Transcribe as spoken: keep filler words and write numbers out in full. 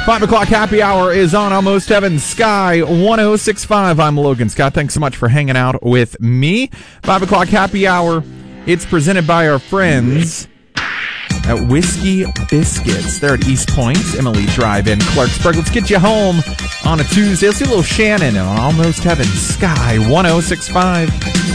Five o'clock happy hour is on Almost Heaven Sky one oh six point five. I'm Logan Scott. Thanks so much for hanging out with me. Five o'clock happy hour. It's presented by our friends at Whiskey Biscuits. They're at East Point, Emily Drive in Clarksburg. Let's get you home on a Tuesday. Let's do a little Shannon on Almost Heaven Sky one oh six point five.